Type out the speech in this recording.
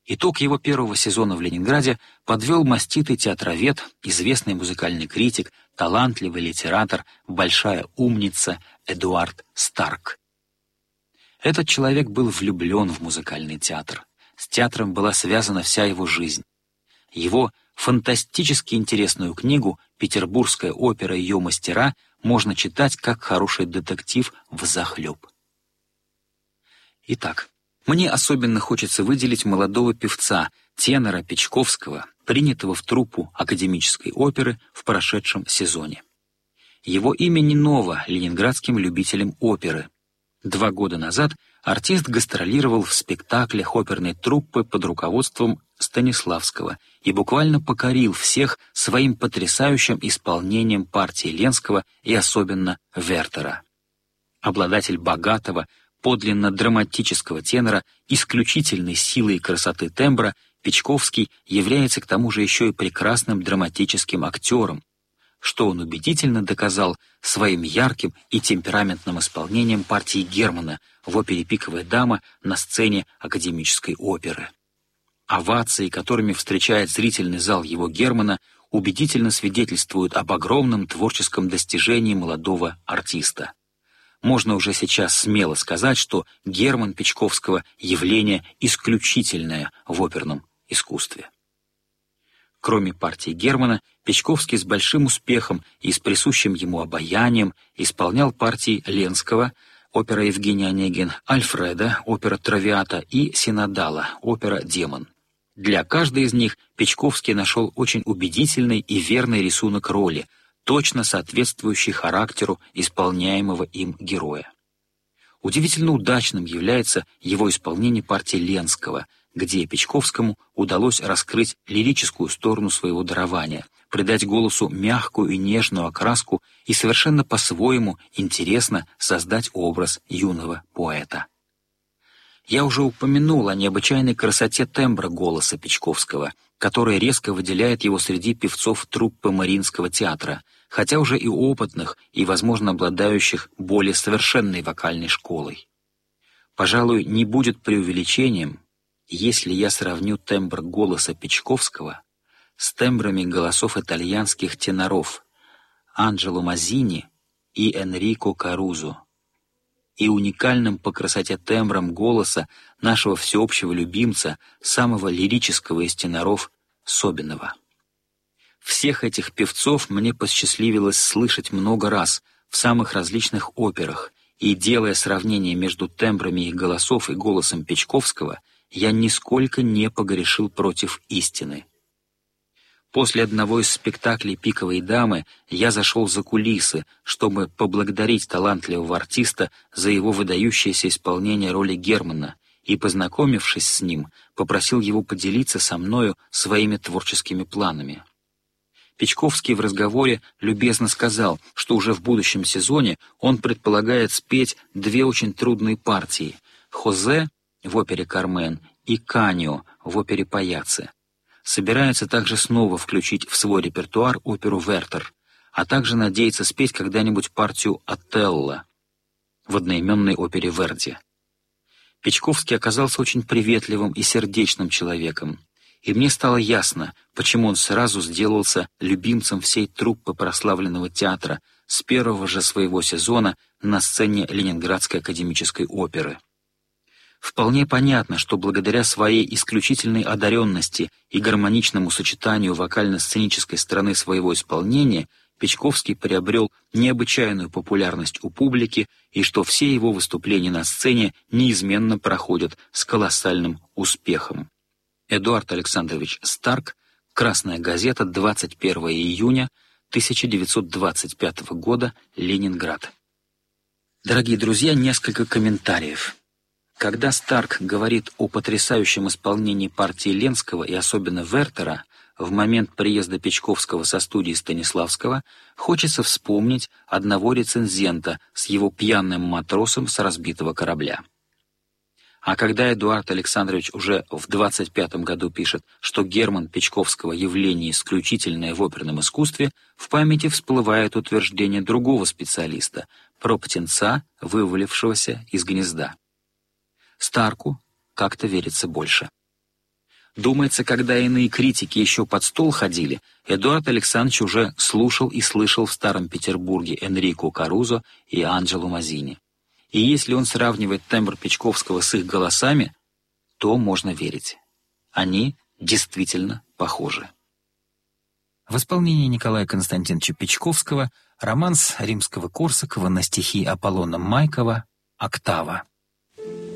Итог его первого сезона в Ленинграде подвел маститый театровед, известный музыкальный критик, талантливый литератор, большая умница Эдуард Старк. Этот человек был влюблен в музыкальный театр. С театром была связана вся его жизнь. Его фантастически интересную книгу «Петербургская опера и ее мастера» можно читать как хороший детектив взахлеб. Итак, мне особенно хочется выделить молодого певца, тенора Печковского, принятого в труппу академической оперы в прошедшем сезоне. Его имя не ново ленинградским любителям оперы. 2 года назад артист гастролировал в спектаклях оперной труппы под руководством Станиславского и буквально покорил всех своим потрясающим исполнением партии Ленского и особенно Вертера. Обладатель богатого, подлинно драматического тенора, исключительной силы и красоты тембра, Печковский является к тому же еще и прекрасным драматическим актером, что он убедительно доказал своим ярким и темпераментным исполнением партии Германа в опере «Пиковая дама» на сцене академической оперы. Овации, которыми встречает зрительный зал его Германа, убедительно свидетельствуют об огромном творческом достижении молодого артиста. Можно уже сейчас смело сказать, что Герман Печковского — явление исключительное в оперном искусстве. Кроме партии Германа, Печковский с большим успехом и с присущим ему обаянием исполнял партии Ленского, опера «Евгений Онегин», Альфреда, опера «Травиата» и Синодала, опера «Демон». Для каждой из них Печковский нашел очень убедительный и верный рисунок роли, точно соответствующий характеру исполняемого им героя. Удивительно удачным является его исполнение партии Ленского, где Печковскому удалось раскрыть лирическую сторону своего дарования, придать голосу мягкую и нежную окраску и совершенно по-своему интересно создать образ юного поэта. Я уже упомянул о необычайной красоте тембра голоса Печковского, который резко выделяет его среди певцов труппы Мариинского театра, хотя уже и опытных, и, возможно, обладающих более совершенной вокальной школой. Пожалуй, не будет преувеличением, если я сравню тембр голоса Печковского с тембрами голосов итальянских теноров Анджело Мазини и Энрико Карузо, и уникальным по красоте тембром голоса нашего всеобщего любимца, самого лирического из теноров Собинова. Всех этих певцов мне посчастливилось слышать много раз в самых различных операх, и, делая сравнение между тембрами их голосов и голосом Печковского, я нисколько не погрешил против истины. После одного из спектаклей «Пиковой дамы» я зашел за кулисы, чтобы поблагодарить талантливого артиста за его выдающееся исполнение роли Германа, и, познакомившись с ним, попросил его поделиться со мною своими творческими планами. Печковский в разговоре любезно сказал, что уже в будущем сезоне он предполагает спеть 2 очень трудные партии — «Хозе» в опере «Кармен» и «Канио» в опере «Паяцци». Собирается также снова включить в свой репертуар оперу «Вертер», а также надеется спеть когда-нибудь партию «Отелло» в одноименной опере Верди. Печковский оказался очень приветливым и сердечным человеком, и мне стало ясно, почему он сразу сделался любимцем всей труппы прославленного театра с первого же своего сезона на сцене Ленинградской академической оперы. Вполне понятно, что благодаря своей исключительной одаренности и гармоничному сочетанию вокально-сценической стороны своего исполнения Печковский приобрел необычайную популярность у публики и что все его выступления на сцене неизменно проходят с колоссальным успехом. Эдуард Александрович Старк, «Красная газета», 21 июня 1925 года, Ленинград. Дорогие друзья, несколько комментариев. Когда Старк говорит о потрясающем исполнении партии Ленского и особенно Вертера в момент приезда Печковского со студии Станиславского, хочется вспомнить одного рецензента с его пьяным матросом с разбитого корабля. А когда Эдуард Александрович уже в 25-м году пишет, что Герман Печковского явление исключительное в оперном искусстве, в памяти всплывает утверждение другого специалиста про птенца, вывалившегося из гнезда. Старку как-то верится больше. Думается, когда иные критики еще под стол ходили, Эдуард Александрович уже слушал и слышал в Старом Петербурге Энрико Карузо и Анджело Мазини. И если он сравнивает тембр Печковского с их голосами, то можно верить. Они действительно похожи. В исполнении Николая Константиновича Печковского романс Римского-Корсакова на стихи Аполлона Майкова «Октава».